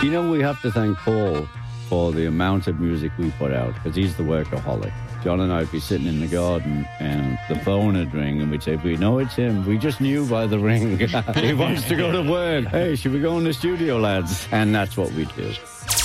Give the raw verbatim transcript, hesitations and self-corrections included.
You know, we have to thank Paul for the amount of music we put out, because he's the workaholic. John and I would be sitting in the garden and the phone would ring and we'd say, we know it's him. We just knew by the ring. He wants to go to work. Hey, should we go in the studio, lads? And that's what we do.